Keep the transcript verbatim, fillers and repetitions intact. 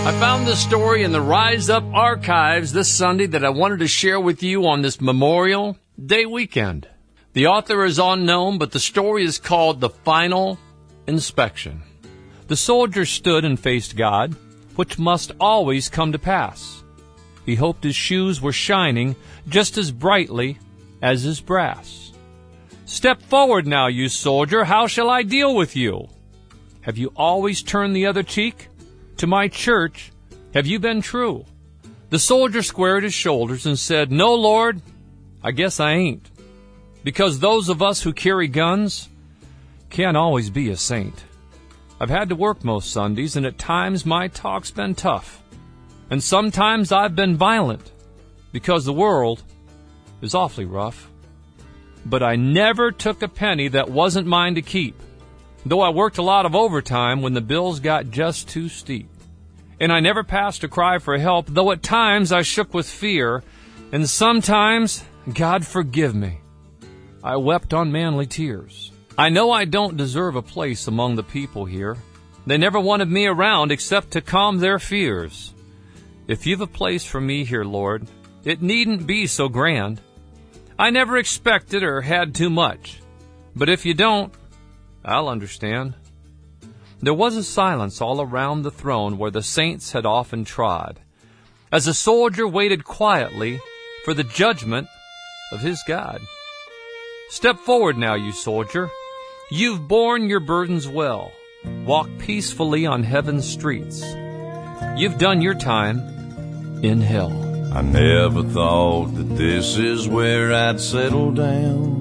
I found this story in the Rise Up archives this Sunday that I wanted to share with you on this Memorial Day weekend. The author is unknown, but the story is called The Final Inspection. The soldier stood and faced God, which must always come to pass. He hoped his shoes were shining just as brightly as his brass. Step forward now, you soldier, how shall I deal with you? Have you always turned the other cheek? To my church, have you been true? The soldier squared his shoulders and said, No, Lord, I guess I ain't. Because those of us who carry guns can't always be a saint. I've had to work most Sundays, and at times my talk's been tough. And sometimes I've been violent, because the world is awfully rough. But I never took a penny that wasn't mine to keep, though I worked a lot of overtime when the bills got just too steep. And I never passed a cry for help, though at times I shook with fear, and sometimes, God forgive me, I wept unmanly tears. I know I don't deserve a place among the people here. They never wanted me around except to calm their fears. If you've a place for me here, Lord, it needn't be so grand. I never expected or had too much, but if you don't, I'll understand. There was a silence all around the throne where the saints had often trod, as a soldier waited quietly for the judgment of his God. Step forward now, you soldier. You've borne your burdens well. Walk peacefully on heaven's streets. You've done your time in hell. I never thought that this is where I'd settle down.